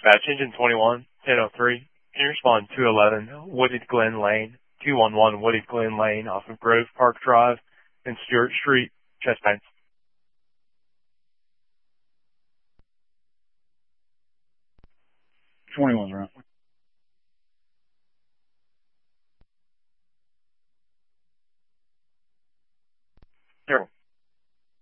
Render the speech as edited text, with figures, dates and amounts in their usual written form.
Dispatch engine 21, 1003. Can you respond 211 Wooded Glen Lane, 211 Wooded Glen Lane off of Grove Park Drive and Stewart Street, chest pains. 21's around.